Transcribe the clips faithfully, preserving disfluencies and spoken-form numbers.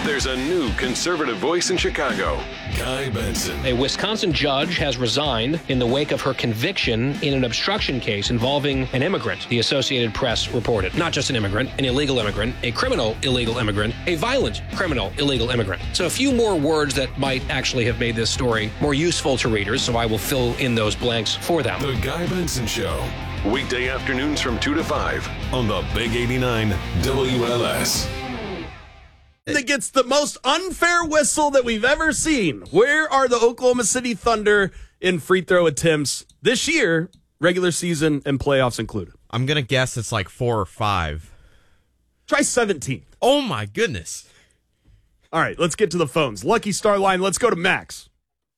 There's a new conservative voice in Chicago. Guy Benson. A Wisconsin judge has resigned in the wake of her conviction in an obstruction case involving an immigrant, the Associated Press reported. Not just an immigrant, an illegal immigrant, a criminal illegal immigrant, a violent criminal illegal immigrant. So a few more words that might actually have made this story more useful to readers, so I will fill in those blanks for them. The Guy Benson Show. Weekday afternoons from two to five on the Big eighty-nine W L S. That gets the most unfair whistle that we've ever seen. Where are the Oklahoma City Thunder in free throw attempts this year, regular season and playoffs included? I'm going to guess it's like four or five. Try seventeen. Oh, my goodness. All right, let's get to the phones. Lucky Star Line, let's go to Max.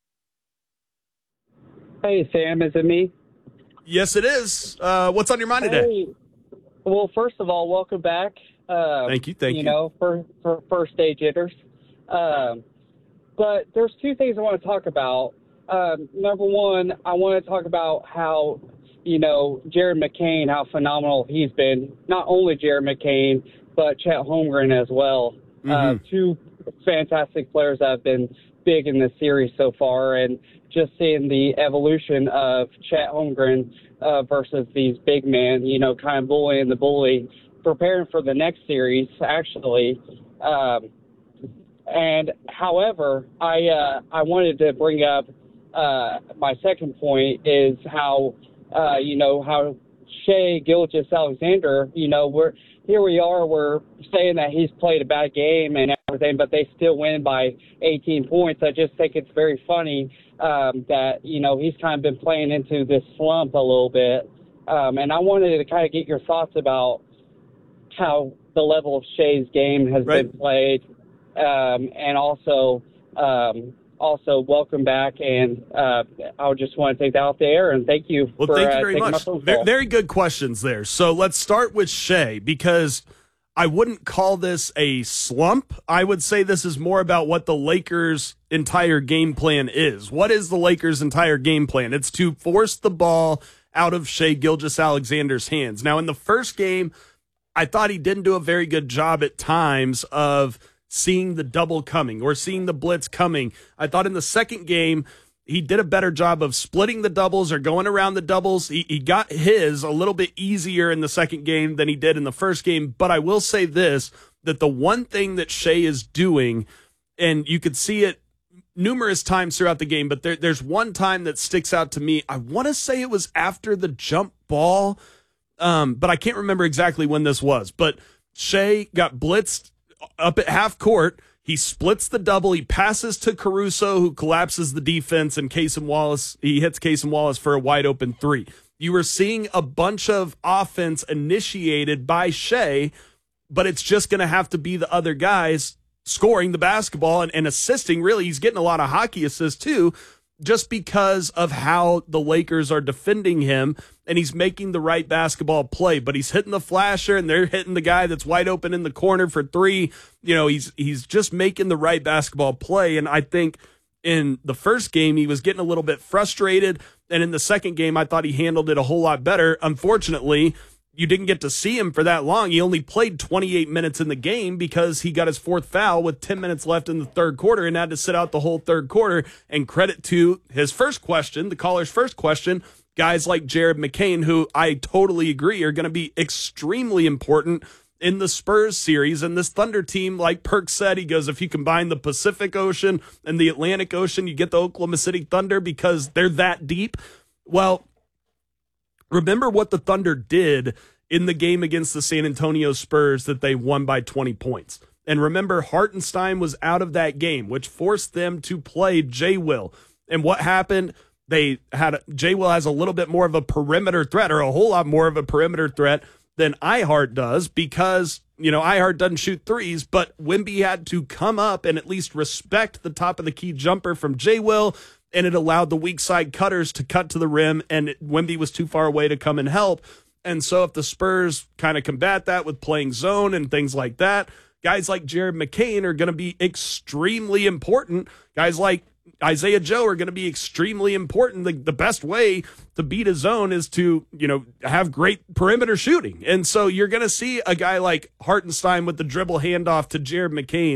Hey, Sam, is it me? Yes, it is. Uh, what's on your mind today? Hey. Well, first of all, welcome back. Uh, thank you, thank you. You know, for, for first day jitters. Um, but there's two things I want to talk about. Um, number one, I want to talk about how, you know, Jared McCain, how phenomenal he's been. Not only Jared McCain, but Chet Holmgren as well. Mm-hmm. Uh, two fantastic players that have been big in this series so far. And just seeing the evolution of Chet Holmgren uh, versus these big men, you know, kind of bullying the bully, preparing for the next series, actually. Um, and however, I uh, I wanted to bring up uh, my second point is how, uh, you know, how Shai Gilgeous-Alexander, you know, we're here we are, we're saying that he's played a bad game and everything, but they still win by eighteen points. I just think it's very funny um, that, you know, he's kind of been playing into this slump a little bit. Um, and I wanted to kind of get your thoughts about how the level of Shai's game has right. been played, um, and also um, also welcome back. And uh, I just want to take that off the air and thank you. Well, for, thank you uh, very much. Very, very good questions there. So let's start with Shai, because I wouldn't call this a slump. I would say this is more about what the Lakers' entire game plan is. What is the Lakers' entire game plan? It's to force the ball out of Shai Gilgeous-Alexander's hands. Now, in the first game, I thought he didn't do a very good job at times of seeing the double coming or seeing the blitz coming. I thought in the second game, he did a better job of splitting the doubles or going around the doubles. He, he got his a little bit easier in the second game than he did in the first game. But I will say this, that the one thing that Shai is doing, and you could see it numerous times throughout the game, but there, there's one time that sticks out to me. I want to say it was after the jump ball, Um, but I can't remember exactly when this was. But Shai got blitzed up at half court. He splits the double. He passes to Caruso, who collapses the defense, and Cason Wallace, he hits Cason Wallace for a wide open three. You were seeing a bunch of offense initiated by Shai, but it's just going to have to be the other guys scoring the basketball and, and assisting. Really, he's getting a lot of hockey assists too, just because of how the Lakers are defending him, and he's making the right basketball play, but he's hitting the flasher and they're hitting the guy that's wide open in the corner for three. You know, he's, he's just making the right basketball play. And I think in the first game, he was getting a little bit frustrated. And in the second game, I thought he handled it a whole lot better. Unfortunately, you didn't get to see him for that long. He only played twenty-eight minutes in the game because he got his fourth foul with ten minutes left in the third quarter and had to sit out the whole third quarter. And credit to his first question, the caller's first question, guys like Jared McCain, who I totally agree are going to be extremely important in the Spurs series. And this Thunder team, like Perk said, he goes, if you combine the Pacific Ocean and the Atlantic Ocean, you get the Oklahoma City Thunder because they're that deep. Well, remember what the Thunder did in the game against the San Antonio Spurs that they won by twenty points. And remember, Hartenstein was out of that game, which forced them to play J. Will. And what happened? They had J. Will has a little bit more of a perimeter threat, or a whole lot more of a perimeter threat than iHeart does, because, you know, iHeart doesn't shoot threes, but Wemby had to come up and at least respect the top of the key jumper from J. Will, and it allowed the weak side cutters to cut to the rim, and Wemby was too far away to come and help. And so if the Spurs kind of combat that with playing zone and things like that, guys like Jared McCain are going to be extremely important. Guys like Isaiah Joe are going to be extremely important. The, the best way to beat a zone is to, you know, have great perimeter shooting. And so you're going to see a guy like Hartenstein with the dribble handoff to Jared McCain